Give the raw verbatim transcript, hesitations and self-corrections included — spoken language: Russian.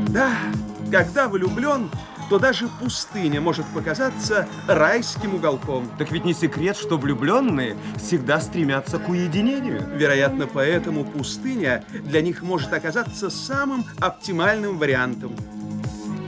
Да, когда влюблен, то даже пустыня может показаться райским уголком. Так ведь не секрет, что влюбленные всегда стремятся к уединению. Вероятно, поэтому пустыня для них может оказаться самым оптимальным вариантом.